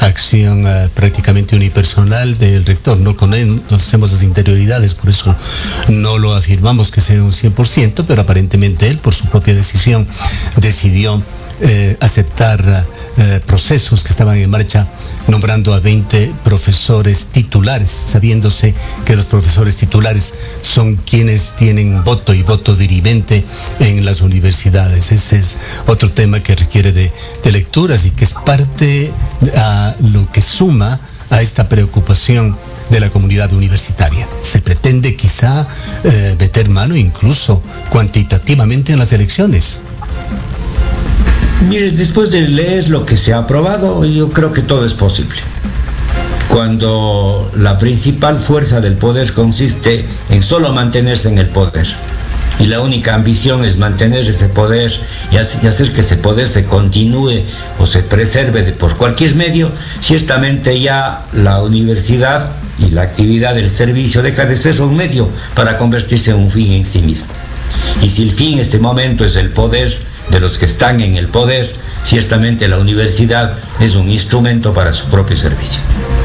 acción prácticamente unipersonal del rector. No conocemos las interioridades, por eso no lo afirmamos que sea un 100%, pero aparentemente él, por su propia decisión, decidió aceptar procesos que estaban en marcha, nombrando a 20 profesores titulares, sabiéndose que los profesores titulares son quienes tienen voto y voto dirimente en las universidades. Ese es otro tema que requiere de lecturas y que es parte a lo que suma a esta preocupación de la comunidad universitaria. Se pretende quizá meter mano incluso cuantitativamente en las elecciones. Mire, después de leer lo que se ha aprobado, yo creo que todo es posible. Cuando la principal fuerza del poder consiste en solo mantenerse en el poder, y la única ambición es mantener ese poder y hacer que ese poder se continúe o se preserve por cualquier medio, ciertamente ya la universidad y la actividad del servicio deja de ser un medio para convertirse en un fin en sí mismo. Y si el fin en este momento es el poder de los que están en el poder, ciertamente la universidad es un instrumento para su propio servicio.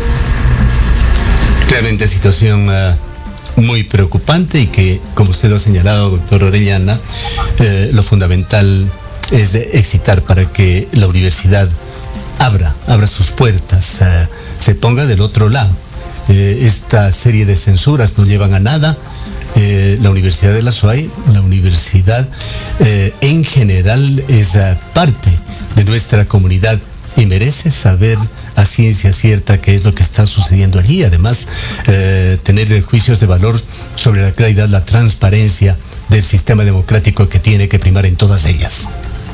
Realmente situación muy preocupante y que, como usted lo ha señalado, doctor Orellana, lo fundamental es excitar para que la universidad abra sus puertas, se ponga del otro lado. Esta serie de censuras no llevan a nada. La Universidad de la SUAY, la universidad en general es parte de nuestra comunidad y merece saber a ciencia cierta qué es lo que está sucediendo allí. Además, tener juicios de valor sobre la claridad, la transparencia del sistema democrático que tiene que primar en todas ellas.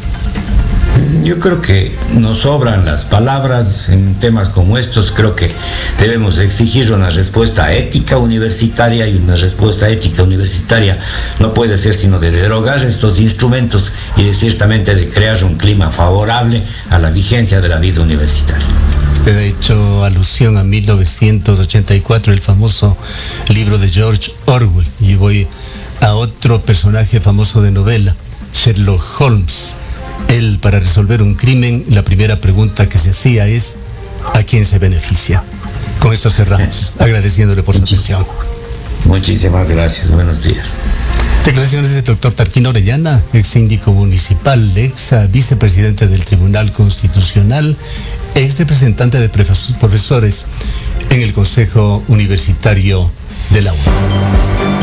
Yo creo que nos sobran las palabras en temas como estos. Creo que debemos exigir una respuesta ética universitaria, y una respuesta ética universitaria no puede ser sino de derogar estos instrumentos y ciertamente de crear un clima favorable a la vigencia de la vida universitaria. Usted ha hecho alusión a 1984, el famoso libro de George Orwell, y voy a otro personaje famoso de novela, Sherlock Holmes. Él, para resolver un crimen, la primera pregunta que se hacía es: ¿a quién se beneficia? Con esto cerramos, agradeciéndole por su atención. Muchísimas gracias, buenos días. Declaraciones del doctor Tarquino Orellana, ex síndico municipal, ex vicepresidente del Tribunal Constitucional, ex representante de profesores en el Consejo Universitario de la UNA.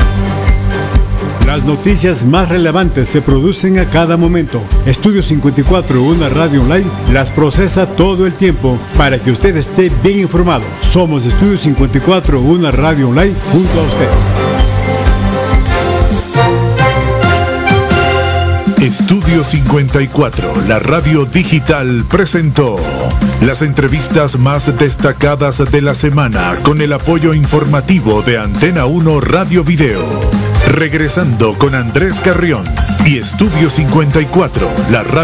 Las noticias más relevantes se producen a cada momento. Estudio 54, una radio online, las procesa todo el tiempo para que usted esté bien informado. Somos Estudio 54, una radio online junto a usted. Estudio 54, la radio digital, presentó las entrevistas más destacadas de la semana con el apoyo informativo de Antena 1 Radio Video. Regresando con Andrés Carrión y Estudio 54, la radio